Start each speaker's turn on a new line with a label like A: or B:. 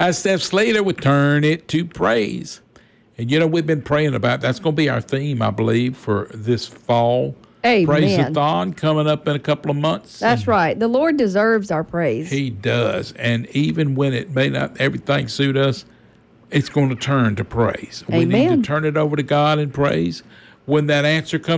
A: As Steph Slater would turn it to praise. And, we've been praying about that's going to be our theme, I believe, for this fall.
B: Amen.
A: Praise-a-thon coming up in a couple of months.
B: That's right. The Lord deserves our praise.
A: He does. And even when it may not everything suit us, it's going to turn to praise.
B: Amen.
A: We need to turn it over to God in praise. When that answer comes